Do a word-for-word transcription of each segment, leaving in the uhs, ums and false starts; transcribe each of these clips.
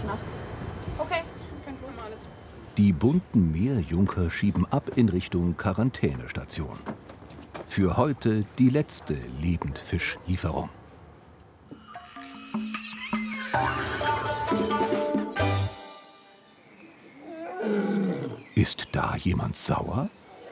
nach. Okay, kein los. Alles. Die bunten Meerjunker schieben ab in Richtung Quarantänestation. Für heute die letzte Lebendfischlieferung. Ist da jemand sauer?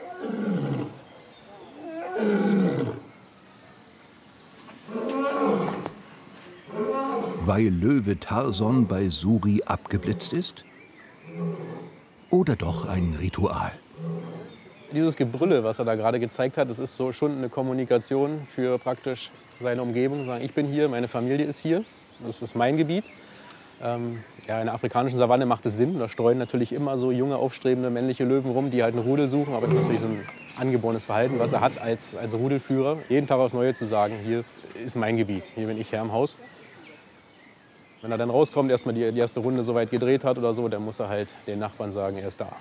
Weil Löwe Tarson bei Suri abgeblitzt ist? Oder doch ein Ritual? Dieses Gebrülle, was er da gerade gezeigt hat, das ist so schon eine Kommunikation für praktisch seine Umgebung. Sagen, ich bin hier, meine Familie ist hier, das ist mein Gebiet. Ähm, ja, in der afrikanischen Savanne macht es Sinn. Da streuen natürlich immer so junge, aufstrebende männliche Löwen rum, die halt ein Rudel suchen. Aber das ist natürlich so ein angeborenes Verhalten, was er hat als, als Rudelführer. Jeden Tag aufs Neue zu sagen, hier ist mein Gebiet, hier bin ich Herr im Haus. Wenn er dann rauskommt, erstmal die, die erste Runde so weit gedreht hat oder so, dann muss er halt den Nachbarn sagen, er ist da.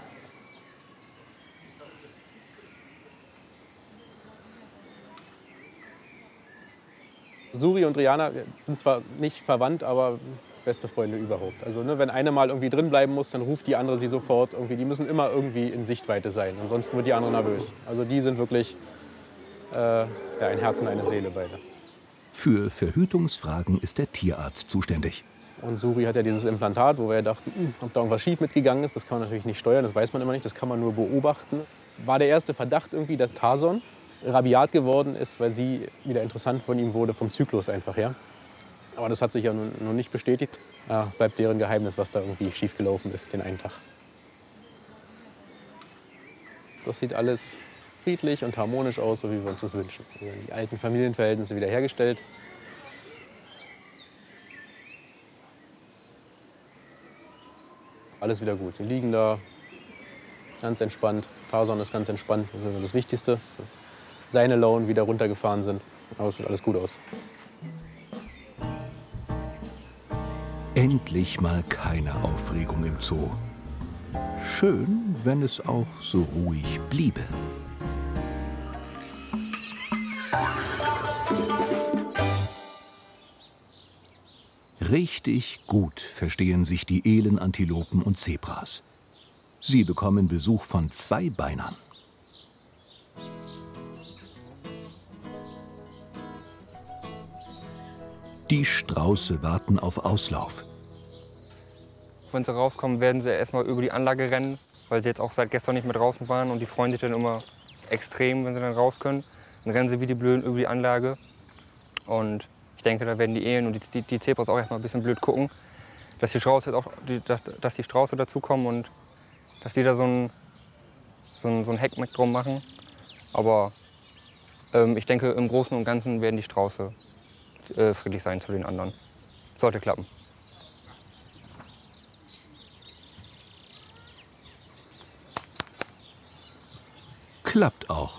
Suri und Rihanna sind zwar nicht verwandt, aber beste Freunde überhaupt. Also ne, wenn eine mal irgendwie drin bleiben muss, dann ruft die andere sie sofort. Irgendwie, die müssen immer irgendwie in Sichtweite sein, ansonsten wird die andere nervös. Also die sind wirklich äh, ja, ein Herz und eine Seele beide. Für Verhütungsfragen ist der Tierarzt zuständig. Und Suri hat ja dieses Implantat, wo wir ja dachten, mh, ob da irgendwas schief mitgegangen ist. Das kann man natürlich nicht steuern, das weiß man immer nicht, das kann man nur beobachten. War der erste Verdacht irgendwie, dass Tarson rabiat geworden ist, weil sie wieder interessant von ihm wurde, vom Zyklus einfach her. Aber das hat sich ja noch nicht bestätigt. Ja, es bleibt deren Geheimnis, was da irgendwie schiefgelaufen ist, den einen Tag. Das sieht alles friedlich und harmonisch aus, so wie wir uns das wünschen. Wir haben die alten Familienverhältnisse wiederhergestellt. Alles wieder gut. Wir liegen da ganz entspannt. Tarson ist ganz entspannt. Das ist das Wichtigste, dass seine Launen wieder runtergefahren sind. Aber es sieht alles gut aus. Endlich mal keine Aufregung im Zoo. Schön, wenn es auch so ruhig bliebe. Richtig gut verstehen sich die Elenantilopen und Zebras. Sie bekommen Besuch von Zweibeinern. Die Strauße warten auf Auslauf. Wenn sie rauskommen, werden sie erstmal über die Anlage rennen, weil sie jetzt auch seit gestern nicht mehr draußen waren. Und die freuen sich dann immer extrem, wenn sie dann raus können. Dann rennen sie wie die Blöden über die Anlage. Und ich denke, da werden die Elen und die, die, die Zebras auch erstmal ein bisschen blöd gucken, dass die Strauße, auch, die, dass, dass die Strauße dazukommen und dass die da so ein, so ein, so ein Heckmeck drum machen. Aber ähm, ich denke, im Großen und Ganzen werden die Strauße äh, friedlich sein zu den anderen. Sollte klappen. Klappt auch.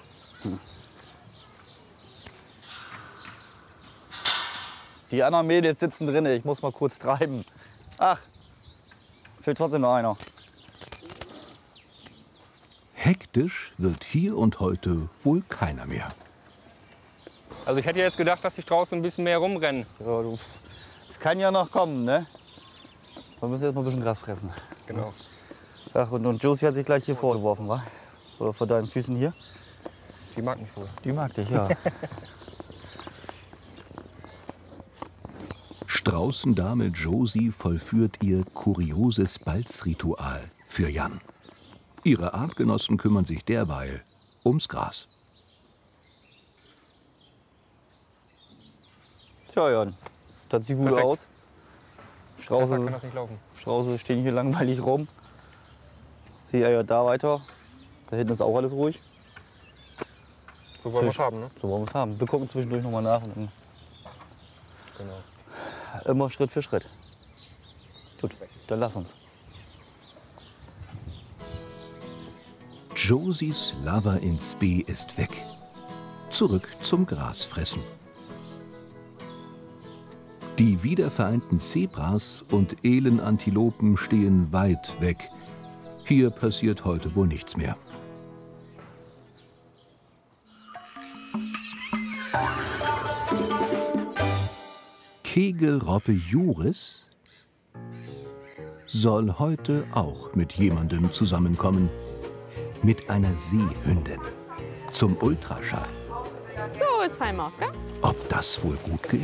Die anderen Mädels sitzen drin, ich muss mal kurz treiben. Ach, fehlt trotzdem noch einer. Hektisch wird hier und heute wohl keiner mehr. Also ich hätte jetzt gedacht, dass die Strauße ein bisschen mehr rumrennen. Ja, du, das kann ja noch kommen, ne? Wir müssen jetzt mal ein bisschen Gras fressen. Genau. Ach, und, und Josie hat sich gleich hier vorgeworfen, wa? Oder vor deinen Füßen hier? Die mag mich wohl. Die mag dich, ja. Straußendame Josie vollführt ihr kurioses Balzritual für Jan. Ihre Artgenossen kümmern sich derweil ums Gras. Tja, Jan, das sieht gut Perfekt. aus. Besser Strauße, kann das nicht laufen. Strauße stehen hier langweilig rum. Sie eiert da weiter. Da hinten ist auch alles ruhig. So wollen wir es haben, ne? So wollen wir es haben. Wir gucken zwischendurch noch mal nach. Und dann Genau. immer Schritt für Schritt. Gut, dann lass uns. Josies Lover in Spee ist weg. Zurück zum Grasfressen. Die wiedervereinten Zebras und Elenantilopen stehen weit weg. Hier passiert heute wohl nichts mehr. Kegelrobbe Juris soll heute auch mit jemandem zusammenkommen. Mit einer Seehündin. Zum Ultraschall. So ist Feinmaus, gell? Ob das wohl gut geht?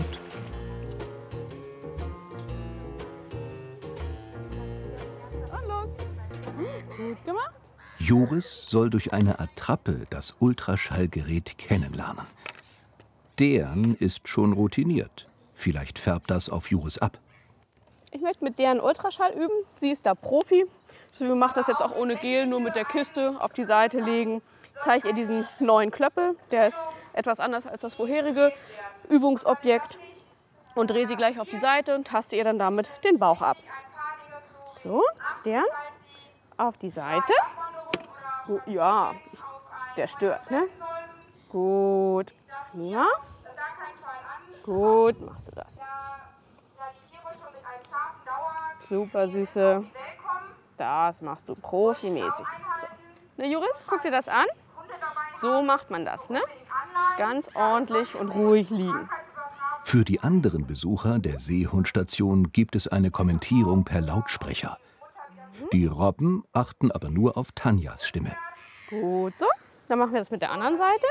Und los. Gut gemacht. Joris soll durch eine Attrappe das Ultraschallgerät kennenlernen. Deren ist schon routiniert. Vielleicht färbt das auf Joris ab. Ich möchte mit deren Ultraschall üben. Sie ist da Profi. Sie macht das jetzt auch ohne Gel, nur mit der Kiste auf die Seite legen. Ich zeige ihr diesen neuen Klöppel. Der ist etwas anders als das vorherige Übungsobjekt. Und drehe sie gleich auf die Seite und taste ihr dann damit den Bauch ab. So, deren auf die Seite. Gut, ja, der stört, ne? Gut. Ja. Gut, machst du das. Super, Süße. Das machst du profimäßig. So. Ne, Joris, guck dir das an. So macht man das, ne? Ganz ordentlich und ruhig liegen. Für die anderen Besucher der Seehundstation gibt es eine Kommentierung per Lautsprecher. Die Robben achten aber nur auf Tanjas Stimme. Gut so. Dann machen wir das mit der anderen Seite.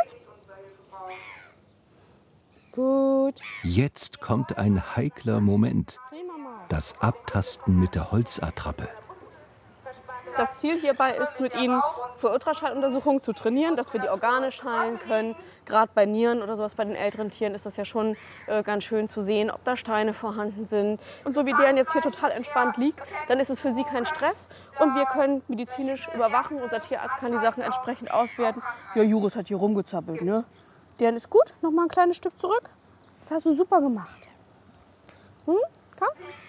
Gut. Jetzt kommt ein heikler Moment. Das Abtasten mit der Holzattrappe. Das Ziel hierbei ist, mit ihnen für Ultraschalluntersuchungen zu trainieren, dass wir die Organe schallen können. Gerade bei Nieren oder sowas bei den älteren Tieren ist das ja schon äh, ganz schön zu sehen, ob da Steine vorhanden sind. Und so wie deren jetzt hier total entspannt liegt, dann ist es für sie kein Stress. Und wir können medizinisch überwachen. Unser Tierarzt kann die Sachen entsprechend auswerten. Ja, Joris hat hier rumgezappelt, ne? Deren ist gut. Noch mal ein kleines Stück zurück. Das hast du super gemacht. Hm? Komm.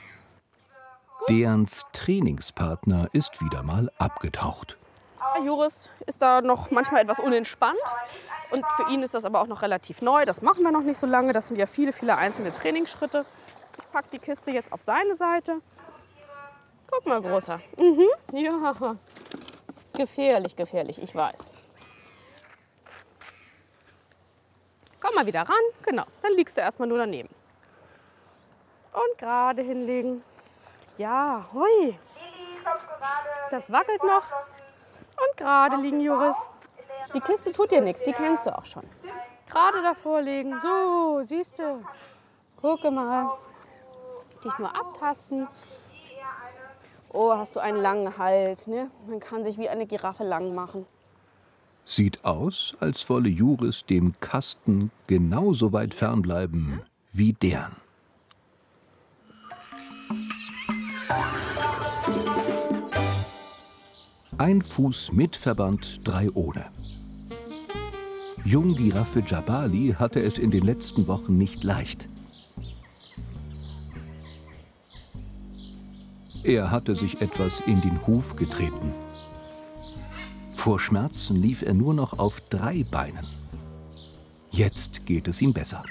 Derens Trainingspartner ist wieder mal abgetaucht. Joris ist da noch manchmal etwas unentspannt. Und für ihn ist das aber auch noch relativ neu. Das machen wir noch nicht so lange. Das sind ja viele, viele einzelne Trainingsschritte. Ich packe die Kiste jetzt auf seine Seite. Guck mal, Großer. Mhm. Ja, gefährlich, gefährlich, ich weiß. Komm mal wieder ran. Genau, dann liegst du erstmal nur daneben. Und gerade hinlegen. Ja, hoi. Das wackelt noch. Und gerade liegen, Joris. Die Kiste tut dir nichts, die kennst du auch schon. Gerade davor liegen. So, siehst du. Gucke mal. Dich nur abtasten. Oh, hast du einen langen Hals, ne? Man kann sich wie eine Giraffe lang machen. Sieht aus, als wolle Joris dem Kasten genauso weit fernbleiben wie deren. Ein Fuß mit Verband, drei ohne. Junggiraffe Jabali hatte es in den letzten Wochen nicht leicht. Er hatte sich etwas in den Huf getreten. Vor Schmerzen lief er nur noch auf drei Beinen. Jetzt geht es ihm besser.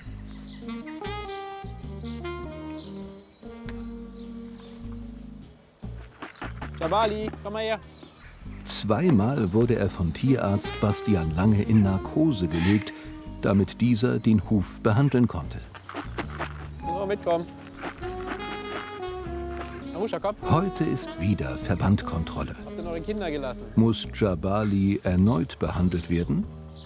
Jabali, komm mal her. Zweimal wurde er von Tierarzt Bastian Lange in Narkose gelegt, damit dieser den Huf behandeln konnte. So, mitkommen. Arusha, komm. Heute ist wieder Verbandkontrolle. Habt ihr eure Kinder gelassen? Muss Jabali erneut behandelt werden?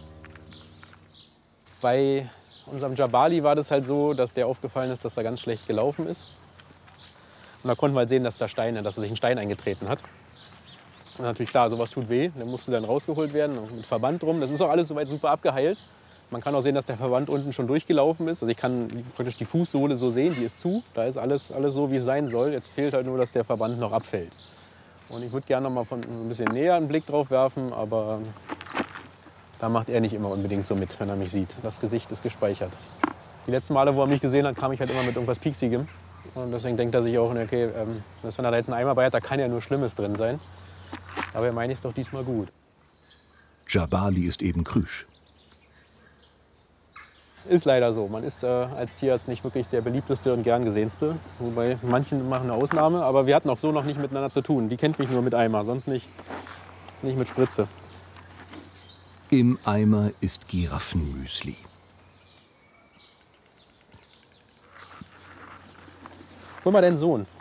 Bei unserem Jabali war das halt so, dass der aufgefallen ist, dass er ganz schlecht gelaufen ist. Und da konnten wir halt sehen, dass da Steine, dass er sich einen Stein eingetreten hat. Und natürlich klar, sowas tut weh. Der musste dann rausgeholt werden mit Verband drum. Das ist auch alles soweit super abgeheilt. Man kann auch sehen, dass der Verband unten schon durchgelaufen ist. Also ich kann praktisch die Fußsohle so sehen, die ist zu. Da ist alles, alles so, wie es sein soll. Jetzt fehlt halt nur, dass der Verband noch abfällt. Und ich würde gerne noch mal von ein bisschen näher einen Blick drauf werfen, aber da macht er nicht immer unbedingt so mit, wenn er mich sieht. Das Gesicht ist gespeichert. Die letzten Male, wo er mich gesehen hat, kam ich halt immer mit irgendwas Pieksigem. Und deswegen denkt er sich auch, okay, ähm, dass wenn er da jetzt einen Eimer bei hat, da kann ja nur Schlimmes drin sein. Aber er meint es doch diesmal gut. Jabali ist eben krüsch. Ist leider so. Man ist äh, als Tierarzt nicht wirklich der beliebteste und gern gesehenste. Wobei manchen machen eine Ausnahme. Aber wir hatten auch so noch nicht miteinander zu tun. Die kennt mich nur mit Eimer, sonst nicht, nicht mit Spritze. Im Eimer ist Giraffenmüsli. Hol mal deinen Sohn.